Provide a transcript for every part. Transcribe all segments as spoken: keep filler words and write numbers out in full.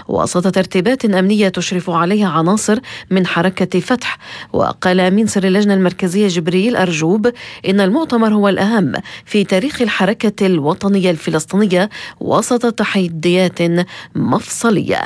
وسط ترتيبات أمنية تشرف عليها عناصر من حركة فتح. وقال أمين سر اللجنة المركزية جبريل أرجوب إن المؤتمر هو الأهم في تاريخ الحركة الوطنية الفلسطينية وسط تحديات مفصلية.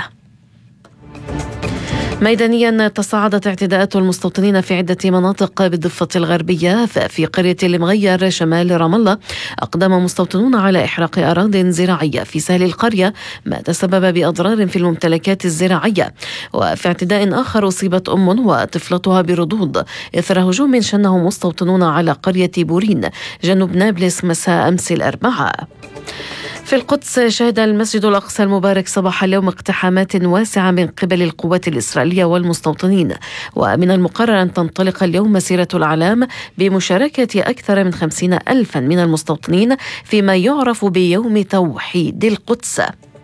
ميدانيا تصاعدت اعتداءات المستوطنين في عدة مناطق بالضفة الغربية. ففي قرية المغير شمال رام الله أقدم مستوطنون على إحراق أراضٍ زراعية في سهل القرية، ما تسبب بأضرار في الممتلكات الزراعية. وفي اعتداء آخر أصيبت أم وطفلتها بردود إثر هجوم شنه مستوطنون على قرية بورين جنوب نابلس مساء أمس الأربعاء. في القدس شهد المسجد الأقصى المبارك صباح اليوم اقتحامات واسعة من قبل القوات الإسرائيلية والمستوطنين. ومن المقرر أن تنطلق اليوم مسيرة الأعلام بمشاركة أكثر من خمسين ألفا من المستوطنين فيما يعرف بيوم توحيد القدس.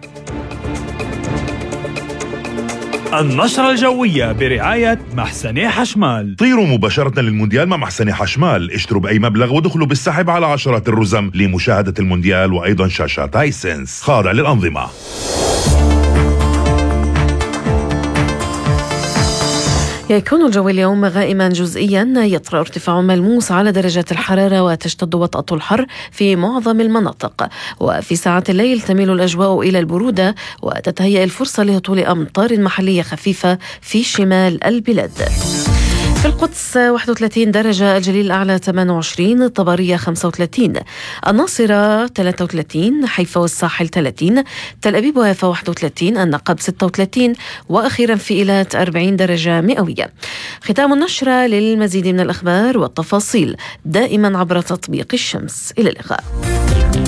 النشرة الجوية برعاية محسن حشمال. طيروا مباشرة للمونديال مع محسن حشمال، اشتروا بأي مبلغ ودخلوا بالسحب على عشرات الرزم لمشاهدة المونديال وأيضا شاشات هايسنس خاضع للأنظمة. يكون الجو اليوم غائما جزئيا، يطرأ ارتفاع ملموس على درجات الحرارة وتشتد وطأة الحر في معظم المناطق. وفي ساعات الليل تميل الأجواء إلى البرودة وتتهيأ الفرصة لهطول أمطار محلية خفيفة في شمال البلاد. في القدس واحد وثلاثين درجة، الجليل الأعلى ثمانية وعشرين، الطبرية خمسة وثلاثين، الناصرة ثلاثة وثلاثين، حيفا والساحل ثلاثين، تل أبيب ويافا واحد وثلاثين، النقب ستة وثلاثين، وأخيرا في إيلات أربعين درجة مئوية. ختام النشرة. للمزيد من الأخبار والتفاصيل دائما عبر تطبيق الشمس. إلى اللقاء.